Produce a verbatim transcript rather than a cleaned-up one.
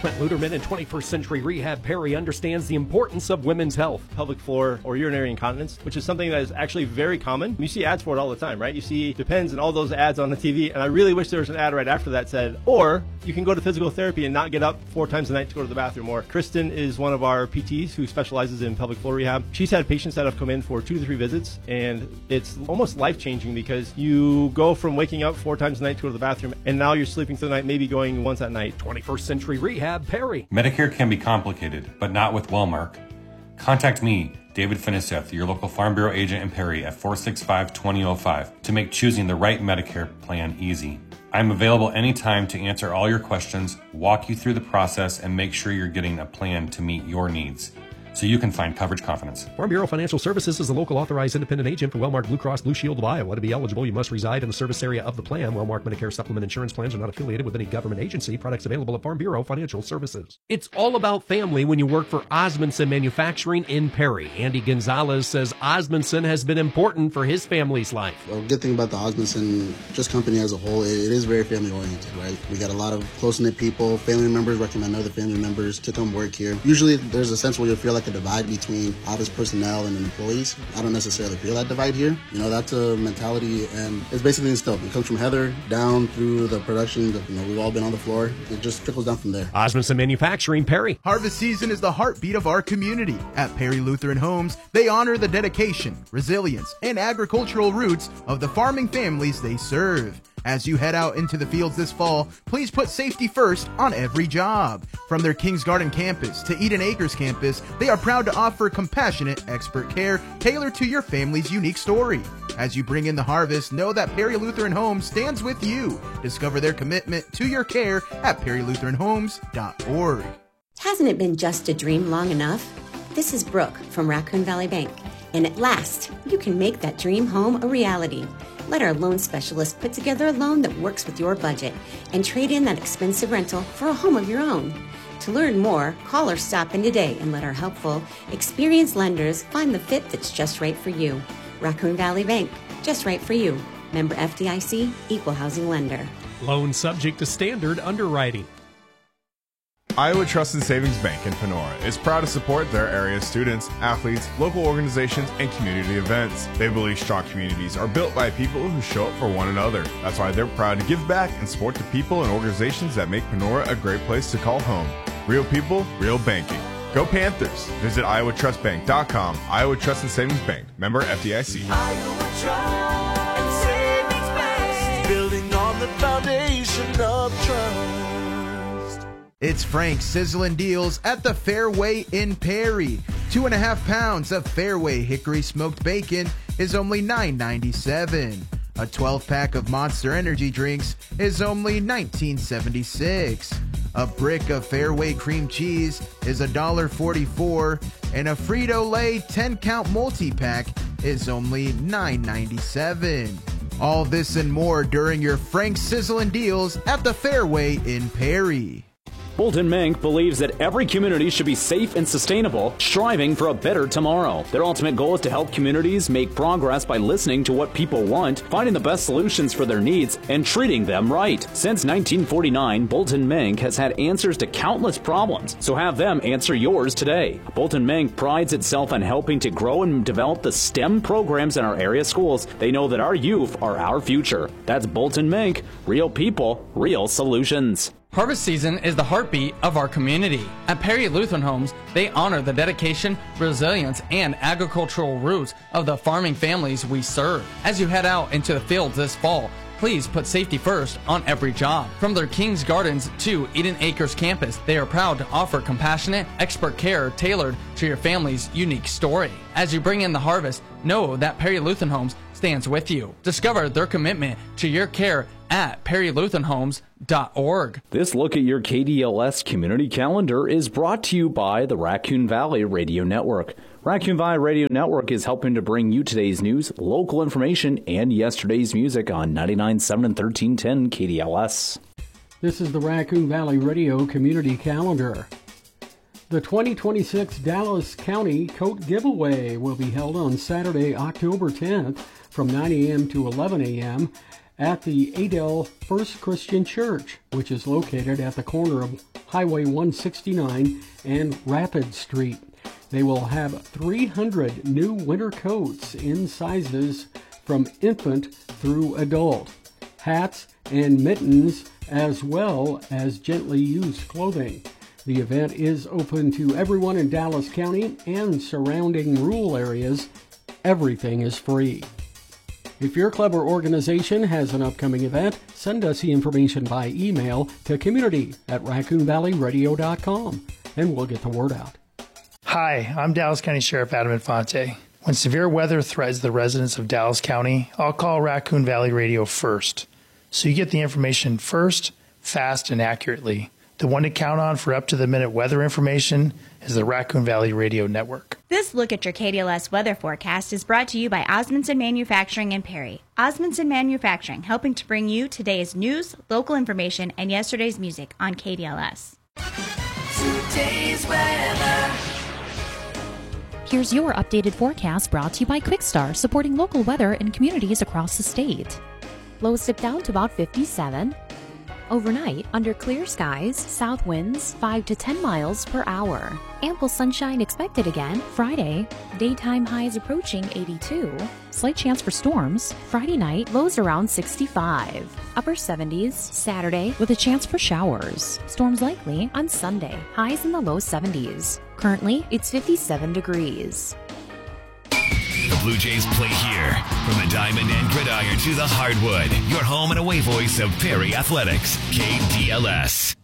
Clint Luderman and twenty-first Century Rehab Perry understands the importance of women's health. Pelvic floor or urinary incontinence, which is something that is actually very common. You see ads for it all the time, right? You see Depends and all those ads on the T V, and I really wish there was an ad right after that said, or you can go to physical therapy and not get up four times a night to go to the bathroom. Or Kristen is one of our P Ts who specializes in pelvic floor rehab. She's had patients that have come in for two to three visits, and it's almost life-changing because you go from waking up four times a night to go to the bathroom, and now you're sleeping through the night, maybe going once at night. twenty-first Century Rehab Perry. Medicare can be complicated, but not with Wellmark. Contact me, David Finiseth, your local Farm Bureau agent in Perry at four six five, two zero zero five to make choosing the right Medicare plan easy. I'm available anytime to answer all your questions, walk you through the process, and make sure you're getting a plan to meet your needs, so you can find coverage confidence. Farm Bureau Financial Services is a local authorized independent agent for Wellmark Blue Cross Blue Shield of Iowa. To be eligible, you must reside in the service area of the plan. Wellmark Medicare Supplement insurance plans are not affiliated with any government agency. Products available at Farm Bureau Financial Services. It's all about family when you work for Osmondson Manufacturing in Perry. Andy Gonzalez says Osmondson has been important for his family's life. The good thing about the Osmondson just company as a whole, it, it is very family oriented, right? We got a lot of close-knit people. Family members recommend other family members to come work here. Usually there's a sense where you feel like a divide between office personnel and employees. I don't necessarily feel that divide here. You know, that's a mentality, and it's basically instilled. It comes from Heather down through the production. You know, we've all been on the floor. It just trickles down from there. Osmondson Manufacturing, Perry. Harvest season is the heartbeat of our community. At Perry Lutheran Homes, they honor the dedication, resilience, and agricultural roots of the farming families they serve. As you head out into the fields this fall, please put safety first on every job. From their Kings Garden campus to Eden Acres campus, they are proud to offer compassionate, expert care tailored to your family's unique story. As you bring in the harvest, know that Perry Lutheran Homes stands with you. Discover their commitment to your care at perry lutheran homes dot org. Hasn't it been just a dream long enough? This is Brooke from Raccoon Valley Bank, and at last, you can make that dream home a reality. Let our loan specialist put together a loan that works with your budget and trade in that expensive rental for a home of your own. To learn more, call or stop in today and let our helpful, experienced lenders find the fit that's just right for you. Raccoon Valley Bank, just right for you. Member F D I C, Equal Housing Lender. Loan subject to standard underwriting. Iowa Trust and Savings Bank in Panora is proud to support their area students, athletes, local organizations, and community events. They believe strong communities are built by people who show up for one another. That's why they're proud to give back and support the people and organizations that make Panora a great place to call home. Real people, real banking. Go Panthers! Visit iowa trust bank dot com. Iowa Trust and Savings Bank. Member F D I C. Iowa Trust and Savings Bank. Building on the foundation of trust. It's Frank's Sizzlin' Deals at the Fairway in Perry. Two and a half pounds of Fairway Hickory Smoked Bacon is only nine ninety-seven. A twelve pack of Monster Energy drinks is only nineteen seventy-six. A brick of Fairway Cream Cheese is one forty-four, and a Frito-Lay ten count multi-pack is only nine ninety-seven. All this and more during your Frank's Sizzlin' Deals at the Fairway in Perry. Bolton Mink believes that every community should be safe and sustainable, striving for a better tomorrow. Their ultimate goal is to help communities make progress by listening to what people want, finding the best solutions for their needs, and treating them right. Since nineteen forty-nine, Bolton Mink has had answers to countless problems, so have them answer yours today. Bolton Mink prides itself on helping to grow and develop the STEM programs in our area schools. They know that our youth are our future. That's Bolton Mink. Real people, real solutions. Harvest season is the heartbeat of our community. At Perry Lutheran Homes, they honor the dedication, resilience, and agricultural roots of the farming families we serve. As you head out into the fields this fall, please put safety first on every job. From their Kings Gardens to Eden Acres campus, they are proud to offer compassionate, expert care tailored to your family's unique story. As you bring in the harvest, know that Perry Lutheran Homes stands with you. Discover their commitment to your care at perry lutheran homes dot org. This look at your K D L S community calendar is brought to you by the Raccoon Valley Radio Network. Raccoon Valley Radio Network is helping to bring you today's news, local information, and yesterday's music on ninety-nine point seven and thirteen ten K D L S. This is the Raccoon Valley Radio Community Calendar. The twenty twenty-six Dallas County Coat Giveaway will be held on Saturday, October tenth from nine a.m. to eleven a.m. at the Adel First Christian Church, which is located at the corner of Highway one sixty-nine and Rapid Street. They will have three hundred new winter coats in sizes from infant through adult, hats and mittens, as well as gently used clothing. The event is open to everyone in Dallas County and surrounding rural areas. Everything is free. If your club or organization has an upcoming event, send us the information by email to community at raccoon valley radio dot com, and we'll get the word out. Hi, I'm Dallas County Sheriff Adam Infante. When severe weather threatens the residents of Dallas County, I'll call Raccoon Valley Radio first, so you get the information first, fast, and accurately. The one to count on for up-to-the-minute weather information is the Raccoon Valley Radio Network. This look at your K D L S weather forecast is brought to you by Osmondson Manufacturing in Perry. Osmondson Manufacturing, helping to bring you today's news, local information, and yesterday's music on K D L S. Today's weather. Here's your updated forecast brought to you by Quickstar, supporting local weather in communities across the state. Lows dip down to about fifty-seven. Overnight, under clear skies, south winds five to ten miles per hour. Ample sunshine expected again Friday. Daytime highs approaching eighty-two. Slight chance for storms. Friday night, lows around sixty-five. Upper seventies Saturday with a chance for showers. Storms likely on Sunday. Highs in the low seventies. Currently, it's fifty-seven degrees. The Blue Jays play here. From the diamond and gridiron to the hardwood, your home and away voice of Perry Athletics, K D L S.